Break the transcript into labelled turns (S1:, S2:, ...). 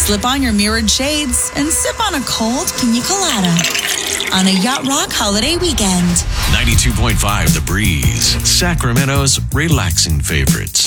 S1: Slip on your mirrored shades and sip on a cold pina colada on a Yacht Rock holiday weekend.
S2: 92.5 The Breeze, Sacramento's relaxing favorites.